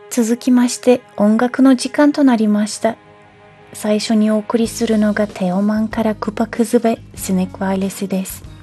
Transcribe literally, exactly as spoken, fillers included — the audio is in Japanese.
続きまして音楽の時間となりました。最初にお送りするのがテオマンからクパクズベスネクワイレスです。